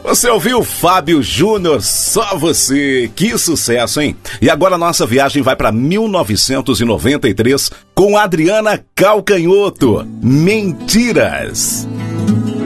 Você ouviu Fábio Júnior, Só Você, que sucesso, hein? E agora a nossa viagem vai para 1993 com Adriana Calcanhoto, Mentiras.